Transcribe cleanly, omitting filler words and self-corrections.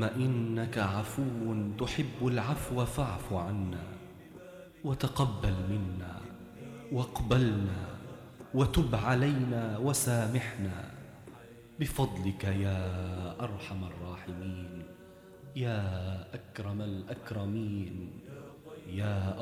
إنك عفو تحب العفو فاعف عنا وتقبل منا واقبلنا وتب علينا وسامحنا بفضلك يا أرحم الراحمين، يا أكرم الأكرمين، يا